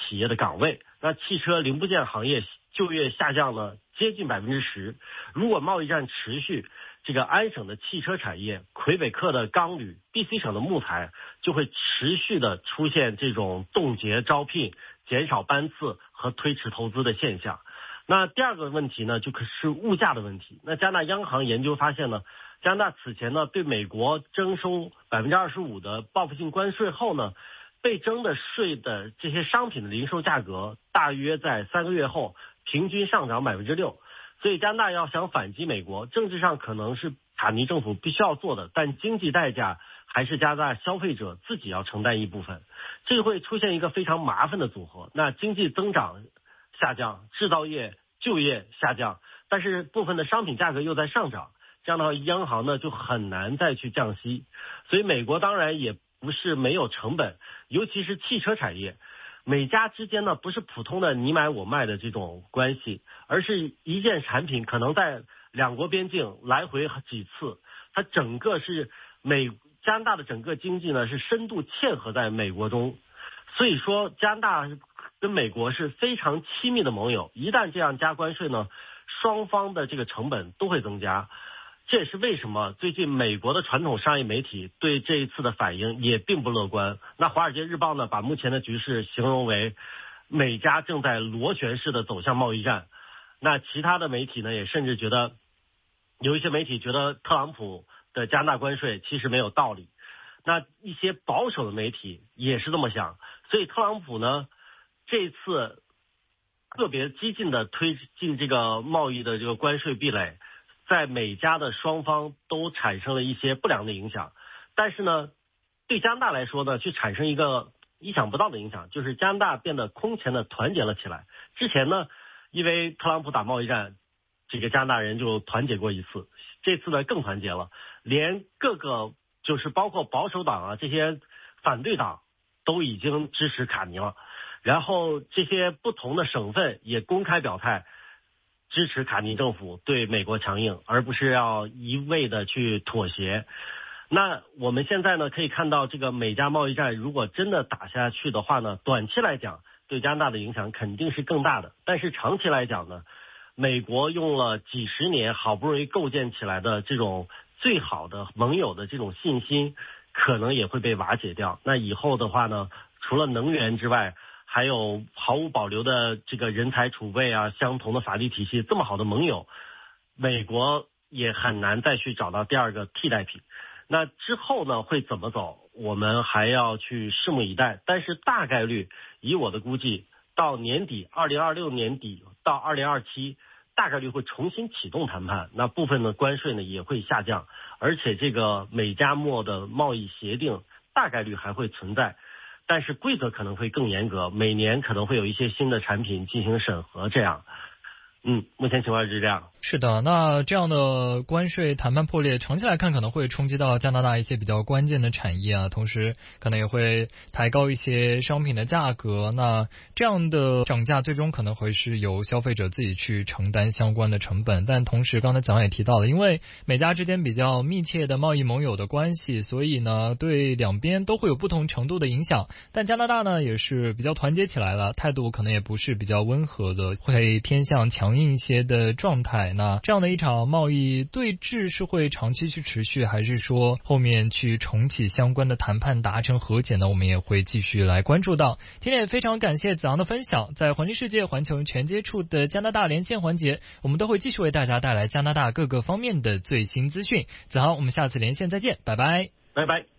企业的岗位。那汽车零部件行业就业下降了接近10%。如果贸易战持续，这个安省的汽车产业、魁北克的钢铝、BC 省的木材就会持续的出现这种冻结招聘、减少班次和推迟投资的现象。那第二个问题呢，就是物价的问题。那加拿大央行研究发现呢，加拿大此前呢对美国征收25%的报复性关税后呢，被征的税的这些商品的零售价格大约在3个月后平均上涨6%。所以加拿大要想反击美国，政治上可能是卡尼政府必须要做的，但经济代价还是加拿大消费者自己要承担一部分。这个会出现一个非常麻烦的组合。那经济增长下降，制造业就业下降，但是部分的商品价格又在上涨，这样的话央行呢就很难再去降息。所以美国当然也不是没有成本，尤其是汽车产业，美加之间呢不是普通的你买我卖的这种关系，而是一件产品可能在两国边境来回几次，它整个是加拿大的整个经济呢是深度嵌合在美国中。所以说加拿大跟美国是非常亲密的盟友，一旦这样加关税呢，双方的这个成本都会增加。这也是为什么最近美国的传统商业媒体对这一次的反应也并不乐观。那华尔街日报呢把目前的局势形容为美加正在螺旋式的走向贸易战。那其他的媒体呢也甚至觉得，有一些媒体觉得特朗普的加拿大关税其实没有道理。那一些保守的媒体也是这么想。所以特朗普呢这次特别激进的推进这个贸易的这个关税壁垒，在美加的双方都产生了一些不良的影响。但是呢对加拿大来说呢，却产生一个意想不到的影响，就是加拿大变得空前的团结了起来。之前呢因为特朗普打贸易战，这个加拿大人就团结过一次，这次呢更团结了，连各个就是包括保守党啊这些反对党都已经支持卡尼了。然后这些不同的省份也公开表态支持卡尼政府对美国强硬，而不是要一味的去妥协。那我们现在呢可以看到，这个美加贸易战如果真的打下去的话呢，短期来讲对加拿大的影响肯定是更大的。但是长期来讲呢，美国用了几十年好不容易构建起来的这种最好的盟友的这种信心，可能也会被瓦解掉。那以后的话呢，除了能源之外，还有毫无保留的这个人才储备啊，相同的法律体系，这么好的盟友，美国也很难再去找到第二个替代品。那之后呢会怎么走，我们还要去拭目以待。但是大概率以我的估计，到年底2026年底到2027，大概率会重新启动谈判。那部分的关税呢也会下降，而且这个美加墨的贸易协定大概率还会存在，但是规则可能会更严格，每年可能会有一些新的产品进行审核，这样。目前情况是这样。 是的，那这样的关税谈判破裂，长期来看可能会冲击到加拿大一些比较关键的产业啊，同时可能也会抬高一些商品的价格。那这样的涨价最终可能会是由消费者自己去承担相关的成本。但同时刚才蒋也提到了，因为美加之间比较密切的贸易盟友的关系，所以呢对两边都会有不同程度的影响。但加拿大呢也是比较团结起来了，态度可能也不是比较温和的，会偏向强硬一些的状态。那这样的一场贸易对峙是会长期去持续，还是说后面去重启相关的谈判达成和解呢？我们也会继续来关注到。今天也非常感谢子昂的分享，在环境世界环球全接触的加拿大连线环节，我们都会继续为大家带来加拿大各个方面的最新资讯。子昂，我们下次连线再见，拜拜。 拜拜。